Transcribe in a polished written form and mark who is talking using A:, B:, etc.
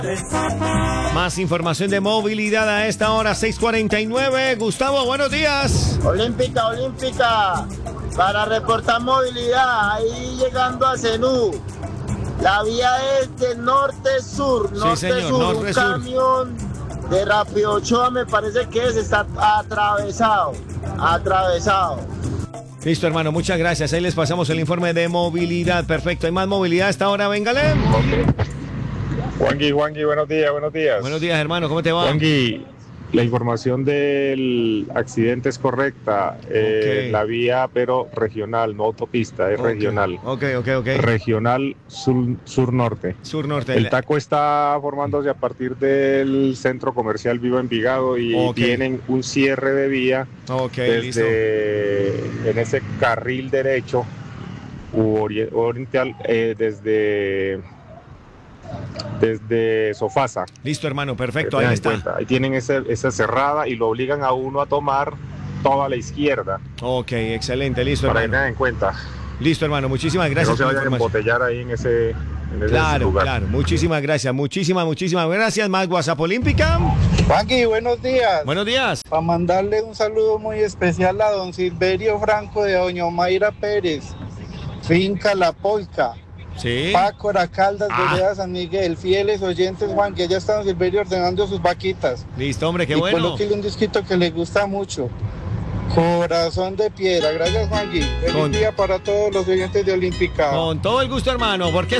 A: Más información de movilidad a esta hora, 6:49. Gustavo, buenos días.
B: Olímpica, para reportar movilidad, ahí llegando a Zenú. La vía es de norte-sur, norte-sur, un camión de Rápido Ochoa me parece que está atravesado.
A: Listo, hermano, muchas gracias. Ahí les pasamos el informe de movilidad. Perfecto, hay más movilidad a esta hora, véngale.
C: Juangui, buenos días.
A: Buenos días, hermano, ¿cómo te va?
C: Juangui, la información del accidente es correcta. La vía, pero regional, no autopista, es regional.
A: Ok.
C: Regional sur-norte.
A: Sur-norte.
C: El taco está formándose a partir del centro comercial Viva Envigado y tienen un cierre de vía desde en ese carril derecho oriental desde Sofasa.
A: Listo, hermano, perfecto, ahí está.
C: Ahí tienen esa cerrada y lo obligan a uno a tomar toda la izquierda.
A: Ok, excelente, listo,
C: para
A: hermano.
C: que tengan en cuenta.
A: Listo, hermano, muchísimas gracias.
C: Que no se vayan a embotellar ahí en ese lugar.
A: Claro, muchísimas gracias, muchísimas gracias. Más WhatsApp Olímpica.
D: Juanqui, buenos días.
A: Buenos días.
D: Para mandarle un saludo muy especial a don Silverio Franco de doña Omaira Pérez, finca La Polca.
A: Sí.
D: Paco, Caldas, Vereda San Miguel, fieles oyentes, Juan, que ya están Silverio ordenando sus vaquitas.
A: Listo, hombre, qué bueno.
D: Y colóquele un disquito que le gusta mucho. Corazón de piedra. Gracias, Juanqui. Feliz día para todos los oyentes de Olímpica.
A: Con todo el gusto, hermano, porque